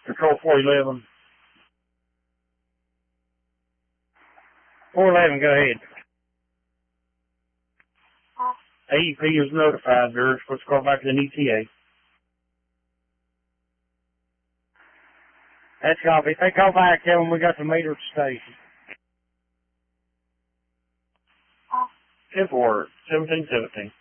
Control 411. 411, go ahead. AEP is notified. They're supposed to call back to an ETA. That's copy. If they call back, tell them we got the meter at the station. 10-4, 1717.